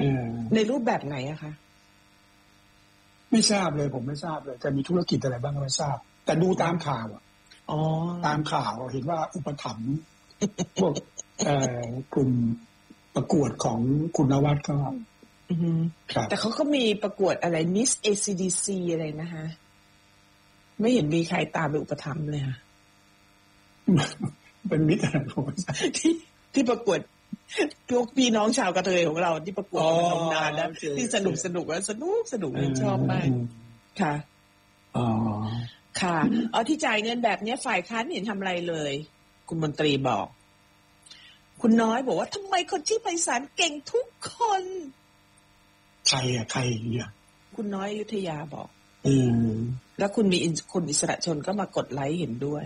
ในรูปแบบไหนอะคะไม่ทราบเลยผมไม่ทราบเลยจะมีธุรกิจอะไรบ้างก็ไม่ทราบแต่ดูตามข่าวตามข่าวเห็นว่าอุปถัมภ์พวกกลุ่มประกวดของคุณนวัดก็แต่เขาก็มีประกวดอะไร Miss ACDC อะไรนะคะไม่เห็นมีใครตามไปอุปถัมภ์เลยค่ะเป็นมิตรอะไรผมที่ประกวดพวกพี่น้องชาวกระเทยของเราที่ประกวดมานานแล้วที่สนุกแล้วสนุกชอบมากค่ะค่ะเอาที่จ่ายเงินแบบนี้ฝ่ายค้านไม่เห็นทำอะไรเลยคุณมนตรีบอกคุณน้อยบอกว่าทำไมคนชื่อไพศาลเก่งทุกคนใครเนี่ยคุณน้อยอยุธยาบอกแล้วคุณมีคนอิสระชนก็มากดไลค์เห็นด้วย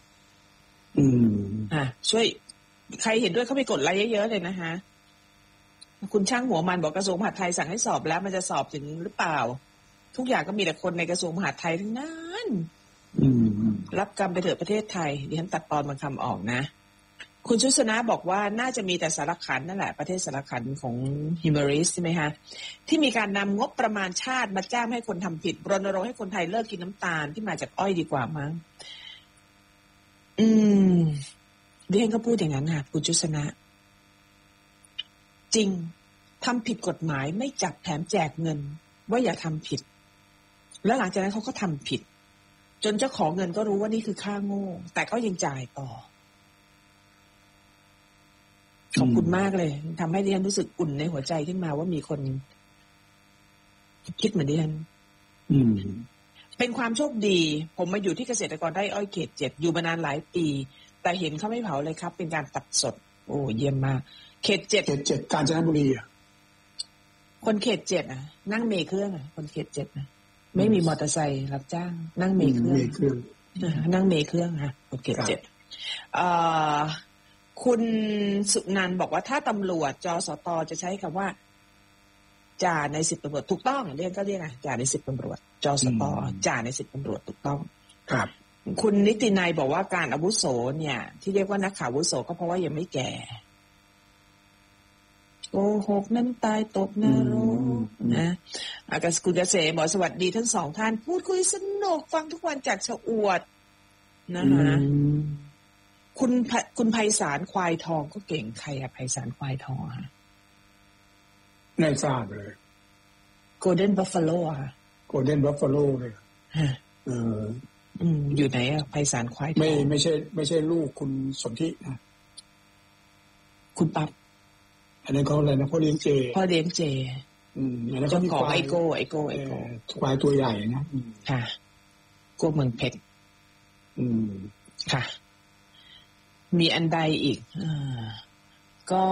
ช่วยใครเห็นด้วยเขาไปกดไลค์เยอะๆเลยนะคะคุณช่างหัวมันบอกกระทรวงมหาดไทยสั่งให้สอบแล้วมันจะสอบถึงหรือเปล่าทุกอย่างก็มีแต่คนในกระทรวงมหาดไทยทั้งนั้นรับกรรมไปเถอะประเทศไทยดิฉันตัดตอนบางคำออกนะคุณชุสนะบอกว่าน่าจะมีแต่สารขันนั่นแหละประเทศสารขันของฮิมเมอริสใช่ไหมคะที่มีการนำงบประมาณชาติมาจ้างให้คนทำผิดรณรงค์ให้คนไทยเลิกกินน้ำตาลที่มาจากอ้อยดีกว่ามั้งดิฉันก็พูดอย่างนั้นค่ะคุณชุสนะจริงทำผิดกฎหมายไม่จับแถมแจกเงินว่าอย่าทำผิดแล้วหลังจากนั้นเขาก็ทำผิดจนเจ้าของเงินก็รู้ว่านี่คือค่าโง่แต่ก็ยังจ่ายต่อขอบคุณมากเลยทำให้ดิฉันรู้สึกอุ่นในหัวใจขึ้นมาว่ามีคนคิดเหมือนดิฉันเป็นความโชคดีผมมาอยู่ที่เกษตรกรไร่อ้อยเขต 7อยู่มานานหลายปีแต่เห็นเขาไม่เผาเลยครับเป็นการตัดสดโอ้เยี่ยมมากเขต 7กาญจนบุรีคนเขต 7นั่งเมล์เครื่องคนเขต 7ไม่มีมอเตอร์ไซค์รับจ้างนั่งเมล์เครื่องนั่งเมล์เครื่องค่ะคนเขต 7คุณสุนันท์บอกว่าถ้าตำรวจจสตจะใช้คำว่าจ่าใน10ตำรวจถูกต้องเรียกก็เรียกจ่าใน10ตำรวจจสตจ่าใน10ตำรวจถูกต้องครับคุณนิตินัยบอกว่าการอาวุโสเนี่ยที่เรียกว่านักข่าวอาวุโสก็เพราะว่ายังไม่แก่โกหกน้ำตายตกนรกนะอากาศคุณเกษมบอกสวัสดีทั้งสองท่านพูดคุยสนุกฟังทุกวันจากชะอวดนะคะคุณไพศาลควายทองก็เก่งใครอะไพศาลควายทองฮะไม่ทราบเลย Golden Buffalo ค่ะ Golden Buffalo เลยอยู่ไหนอะไพศาลควายทองไม่ใช่ลูกคุณสนธินะคุณปั๊บอันนั้นเขาอะไรนะพ่อเลี้ยงเจอันนั้นก็มีควายไอโก้ควายตัวใหญ่นะค่ะโก้เมืองเพชรค่ะมีอันใดอีกก็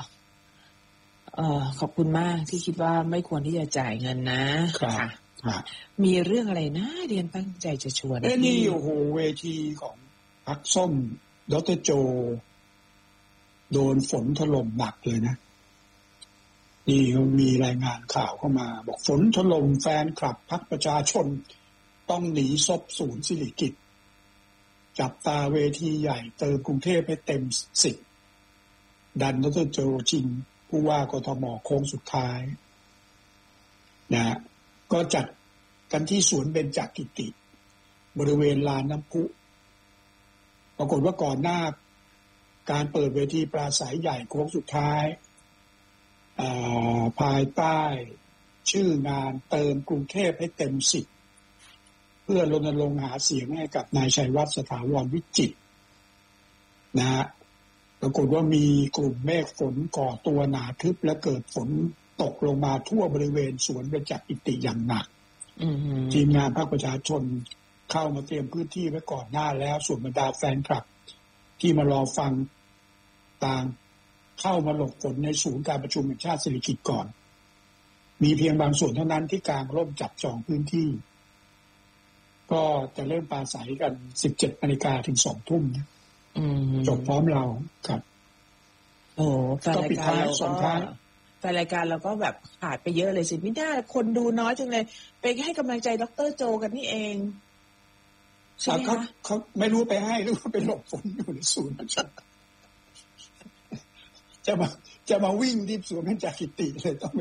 ขอบคุณมากที่คิดว่าไม่ควรที่จะจ่ายเงินนะค่ะมีเรื่องอะไรนะเรียนตั้งใจจะชวนนี่โอ้โหเวทีของพรรคส้มดร.โจโดนฝนถล่มหนักเลยนะนี่มีรายงานข่าวเข้ามาบอกฝนถล่มแฟนคลับพรรคประชาชนต้องหนีซบศูนย์สิริกิติ์จับตาเวทีใหญ่เติมกรุงเทพให้เต็ม10ดันดร.โจชิงผู้ว่ากทม.โค้งสุดท้ายนะก็จัดกันที่สวนเบญจกิติบริเวณลานน้ำพุปรากฏว่าก่อนหน้าการเปิดเวทีปราศัยใหญ่โค้งสุดท้ายภายใต้ชื่องานเติมกรุงเทพให้เต็ม10เพื่อรณรงค์หาเสียงให้กับนายชัยวัฒน์สถาวรวิจิตรนะฮะปรากฏว่ามีกลุ่มเมฆฝนก่อตัวหนาทึบและเกิดฝนตกลงมาทั่วบริเวณสวนเบญจกิติอย่างหนักทีมงานพรรคประชาชนเข้ามาเตรียมพื้นที่ไว้ก่อนหน้าแล้วส่วนบรรดาแฟนคลับที่มารอฟังต่างเข้ามาหลบฝนในศูนย์การประชุมแห่งชาติสิริกิติ์ก่อนมีเพียงบางส่วนเท่านั้นที่กางร่มจับจองพื้นที่ก็จะเริ่มปราศัยกัน 17 นาฬิกาถึง 2 ทุ่มจบพร้อมเราครับโอ้ก็ปิดท้ายส่งท้ายแฟนรายการเราก็แบบขาดไปเยอะเลยสิไม่ได้คนดูน้อยจังเลยไปให้กำลังใจดร.โจกันนี่เองใช่ไหมคะเขาไม่รู้ไปให้หรือว่าไปหลบฝนอยู่ในศูนย์ประชุมจะมาวิ่งที่สวนเบญจกิติเลยต้องไป